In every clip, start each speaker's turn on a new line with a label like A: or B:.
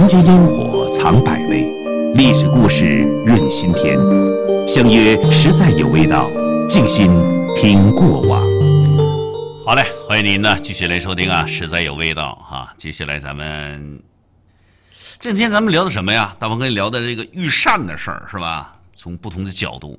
A: 人间烟火藏百味，历史故事润心田。相约实在有味道，静心听过往。
B: 好嘞，欢迎您呢继续来收听啊，实在有味道哈。接下来这天咱们聊的什么呀？大鹏跟你聊的这个御膳的事儿是吧？从不同的角度，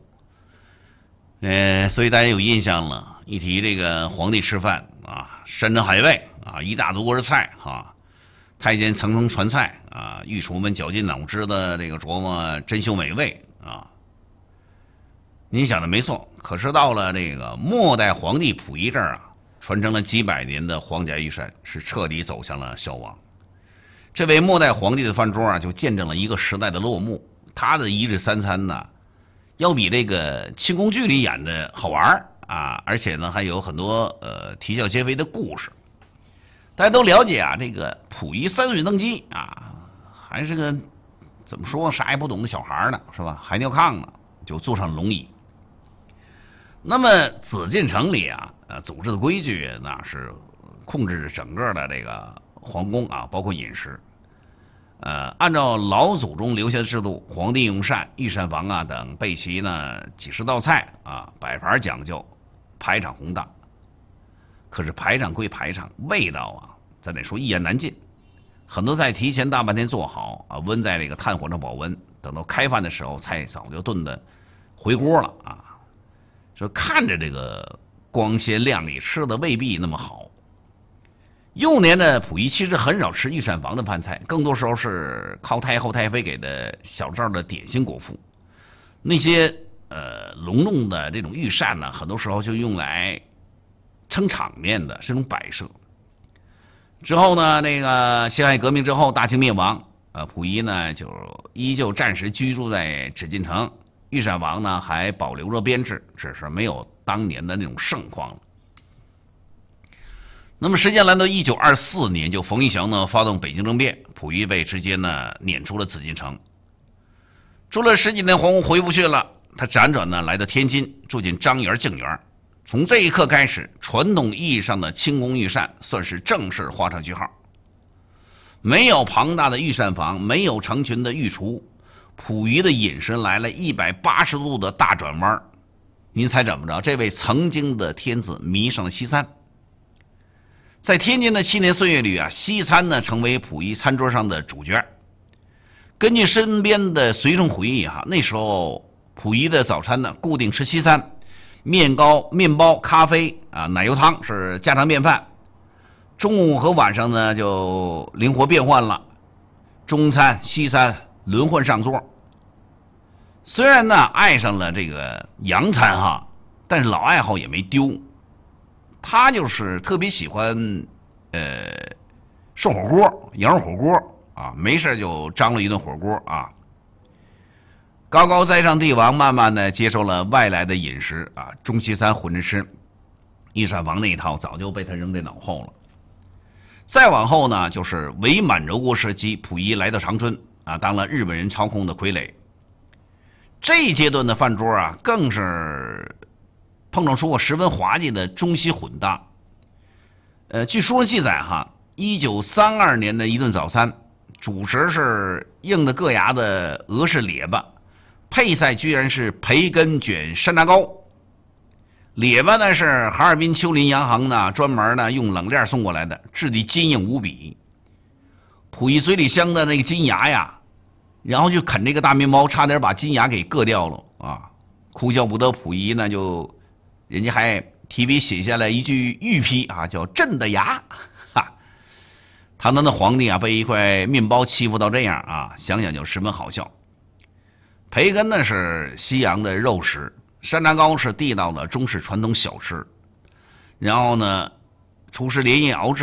B: 所以大家有印象了。一提这个皇帝吃饭啊，山珍海味啊，一大桌子菜啊，太监层层传菜啊，御厨们绞尽脑汁的这个琢磨珍馐美味啊。你想的没错，可是到了这个末代皇帝溥仪这儿啊，传承了几百年的皇家御膳是彻底走向了消亡。这位末代皇帝的饭桌啊，就见证了一个时代的落幕。他的一日三餐呢，要比这个清宫剧里演的好玩啊，而且呢还有很多啼笑皆非的故事。大家都了解啊，这个溥仪3岁登基啊，还是个怎么说啥也不懂的小孩呢，是吧？还尿炕呢，就坐上龙椅。那么紫禁城里啊，组织的规矩那是控制着整个的这个皇宫啊，包括饮食。按照老祖宗留下的制度，皇帝用膳、御膳房啊等备齐呢几十道菜啊，摆盘讲究，排场宏大。可是排场归排场，味道啊，咱得说一言难尽。很多菜提前大半天做好啊，温在这个炭火上保温，等到开饭的时候，菜早就炖得回锅了啊。说看着这个光鲜亮丽，吃的未必那么好。幼年的溥仪其实很少吃御膳房的饭菜，更多时候是靠太后太妃给的小灶的点心果腹。那些隆重的这种御膳呢，很多时候就用来撑场面的，是种摆设。之后呢，那个辛亥革命之后，大清灭亡，溥仪呢就依旧暂时居住在紫禁城，御膳房呢还保留着编制，只是没有当年的那种盛况了。那么时间来到1924年，就冯玉祥呢发动北京政变，溥仪被直接呢撵出了紫禁城。住了10几年皇宫回不去了，他辗转呢来到天津，住进张园、静园。从这一刻开始，传统意义上的清宫御膳算是正式画上句号。没有庞大的御膳房，没有成群的御厨，溥仪的饮食来了180度的大转弯。您猜怎么着？这位曾经的天子迷上了西餐。在天津的7年岁月里啊，西餐呢成为溥仪餐桌上的主角。根据身边的随从回忆那时候溥仪的早餐呢固定吃西餐，面包、咖啡啊，奶油汤是家常便饭。中午和晚上呢就灵活变换了，中餐、西餐轮换上桌。虽然呢爱上了这个洋餐但是老爱好也没丢。他就是特别喜欢涮火锅、羊肉火锅啊，没事就张罗一顿火锅啊。高高在上帝王慢慢的接受了外来的饮食啊，中西餐混着吃，御膳房那一套早就被他扔在脑后了。再往后呢，就是伪满洲国时期，溥仪来到长春啊，当了日本人操控的傀儡。这一阶段的饭桌啊，更是碰撞出过十分滑稽的中西混搭。据书上记载1932年的一顿早餐，主食是硬的硌牙的俄式列巴，配菜居然是培根卷山楂糕。列巴呢是哈尔滨丘陵洋行呢专门呢用冷链送过来的，质地坚硬无比。溥仪嘴里镶的那个金牙呀，然后就啃这个大面包，差点把金牙给硌掉了啊！哭笑不得，溥仪呢人家还提笔写下来一句御批叫朕的牙堂堂的皇帝被一块面包欺负到这样想想就十分好笑。培根呢是西洋的肉食，山楂糕是地道的中式传统小吃。然后呢，厨师连夜熬制